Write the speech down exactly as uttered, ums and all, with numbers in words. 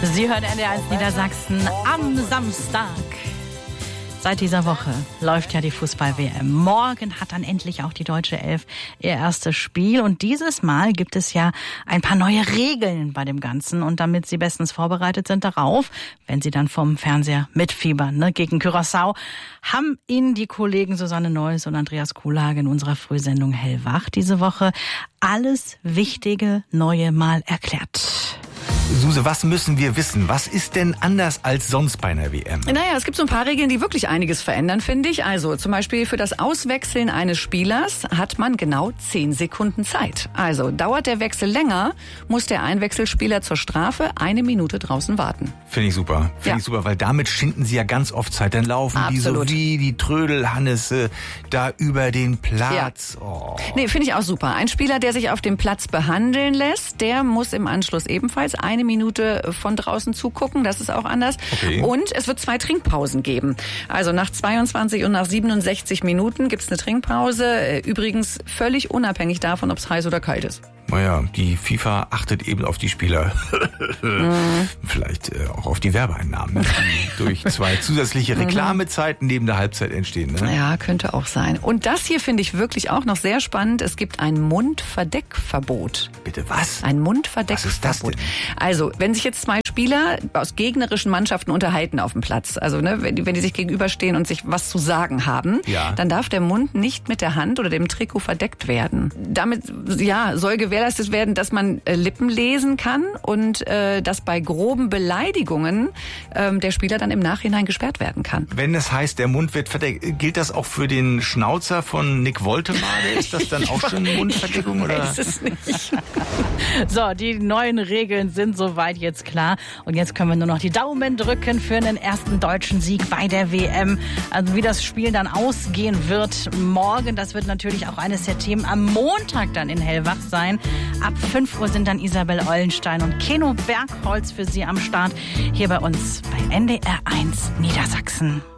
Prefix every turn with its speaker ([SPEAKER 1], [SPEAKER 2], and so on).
[SPEAKER 1] Sie hören N D R eins Niedersachsen am Samstag. Seit dieser Woche läuft ja die Fußball-W M. Morgen hat dann endlich auch die deutsche Elf ihr erstes Spiel. Und dieses Mal gibt es ja ein paar neue Regeln bei dem Ganzen. Und damit Sie bestens vorbereitet sind darauf, wenn Sie dann vom Fernseher mitfiebern, ne, gegen Curaçao, haben Ihnen die Kollegen Susanne Neuss und Andreas Kuhlhage in unserer Frühsendung Hellwach diese Woche alles Wichtige Neue mal erklärt.
[SPEAKER 2] Suse, was müssen wir wissen? Was ist denn anders als sonst bei einer W M?
[SPEAKER 3] Naja, es gibt so ein paar Regeln, die wirklich einiges verändern, finde ich. Also zum Beispiel für das Auswechseln eines Spielers hat man genau zehn Sekunden Zeit. Also dauert der Wechsel länger, muss der Einwechselspieler zur Strafe eine Minute draußen warten.
[SPEAKER 2] Finde ich super. Finde
[SPEAKER 3] Ja.
[SPEAKER 2] ich super, weil damit schinden sie ja ganz oft Zeit. Dann laufen
[SPEAKER 3] Absolut.
[SPEAKER 2] die so wie die Trödelhannisse da über den Platz.
[SPEAKER 3] Ja.
[SPEAKER 2] Oh.
[SPEAKER 3] Nee, finde ich auch super. Ein Spieler, der sich auf dem Platz behandeln lässt, der muss im Anschluss ebenfalls eine Minute von draußen zugucken. Das ist auch anders.
[SPEAKER 2] Okay.
[SPEAKER 3] Und es wird zwei Trinkpausen geben. Also nach zweiundzwanzig und nach siebenundsechzig Minuten gibt es eine Trinkpause. Übrigens völlig unabhängig davon, ob es heiß oder kalt ist.
[SPEAKER 2] Naja, die FIFA achtet eben auf die Spieler.
[SPEAKER 3] Mhm.
[SPEAKER 2] Vielleicht äh, auch auf die Werbeeinnahmen, die durch zwei zusätzliche Reklamezeiten neben der Halbzeit entstehen. Ne?
[SPEAKER 3] Ja, könnte auch sein. Und das hier finde ich wirklich auch noch sehr spannend. Es gibt ein Mundverdeckverbot.
[SPEAKER 2] Bitte was?
[SPEAKER 3] Ein
[SPEAKER 2] Was ist das
[SPEAKER 3] Mundverdeckverbot.
[SPEAKER 2] denn?
[SPEAKER 3] Also, wenn sich jetzt zwei Spieler aus gegnerischen Mannschaften unterhalten auf dem Platz, also ne, wenn die, wenn die sich gegenüberstehen und sich was zu sagen haben,
[SPEAKER 2] Ja.
[SPEAKER 3] dann darf der Mund nicht mit der Hand oder dem Trikot verdeckt werden. Damit ja, soll gewährleistet werden, dass man äh, Lippen lesen kann und äh, dass bei groben Beleidigungen ähm, der Spieler dann im Nachhinein gesperrt werden kann.
[SPEAKER 2] Wenn es heißt, der Mund wird verdeckt, gilt das auch für den Schnauzer von Nick Woltemade? Ist das dann auch schon Mundverdeckung? Oder?
[SPEAKER 3] Weiß es nicht.
[SPEAKER 1] So, die neuen Regeln sind soweit jetzt klar. Und jetzt können wir nur noch die Daumen drücken für einen ersten deutschen Sieg bei der W M. Also wie das Spiel dann ausgehen wird morgen, das wird natürlich auch eines der Themen am Montag dann in Hellwach sein. Ab fünf Uhr sind dann Isabel Eulenstein und Keno Bergholz für Sie am Start. Hier bei uns bei N D R eins Niedersachsen.